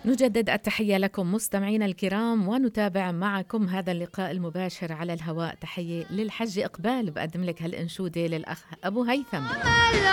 نجدد التحية لكم مستمعينا الكرام، ونتابع معكم هذا اللقاء المباشر على الهواء. تحية للحج إقبال، بقدم لك هالأنشودة للأخ أبو هيثم.